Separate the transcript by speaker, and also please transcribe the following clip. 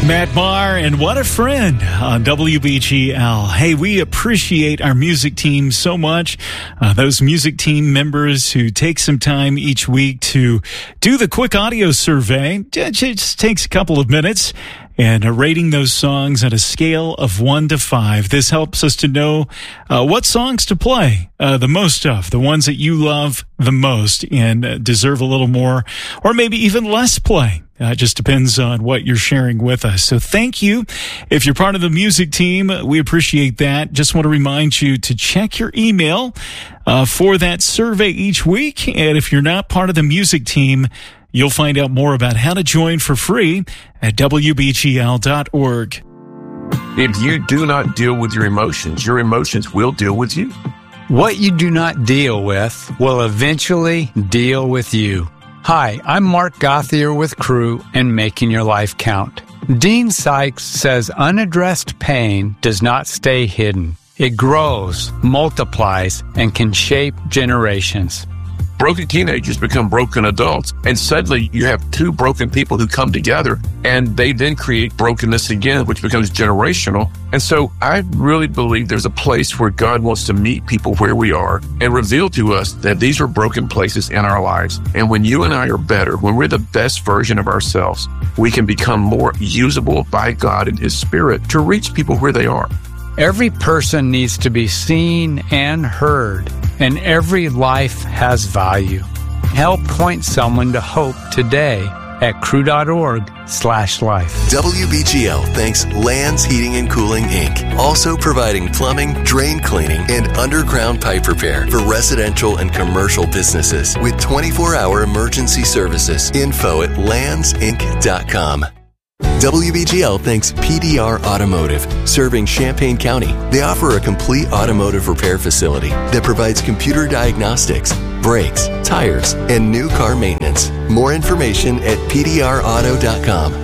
Speaker 1: Matt Maher and What a Friend on WBGL. Hey, we appreciate our music team so much. Those music team members who take some time each week to do the quick audio survey. It just takes a couple of minutes. And rating those songs at a scale of 1 to 5. This helps us to know what songs to play the most of, the ones that you love the most and deserve a little more or maybe even less play. It just depends on what you're sharing with us. So thank you. If you're part of the music team, we appreciate that. Just want to remind you to check your email for that survey each week. And if you're not part of the music team, you'll find out more about how to join for free at WBGL.org.
Speaker 2: If you do not deal with your emotions will deal with you.
Speaker 3: What you do not deal with will eventually deal with you. Hi, I'm Mark Gauthier with Crew and Making Your Life Count. Dean Sykes says unaddressed pain does not stay hidden. It grows, multiplies, and can shape generations.
Speaker 2: Broken teenagers become broken adults, and suddenly you have two broken people who come together, and they then create brokenness again, which becomes generational. And so I really believe there's a place where God wants to meet people where we are and reveal to us that these are broken places in our lives. And when you and I are better, when we're the best version of ourselves, we can become more usable by God and His Spirit to reach people where they are.
Speaker 3: Every person needs to be seen and heard, and every life has value. Help point someone to hope today at crew.org/life.
Speaker 4: WBGL thanks Lands Heating and Cooling, Inc., also providing plumbing, drain cleaning, and underground pipe repair for residential and commercial businesses with 24-hour emergency services. Info at landsinc.com. WBGL thanks PDR Automotive, serving Champaign County. They offer a complete automotive repair facility that provides computer diagnostics, brakes, tires, and new car maintenance. More information at pdrauto.com.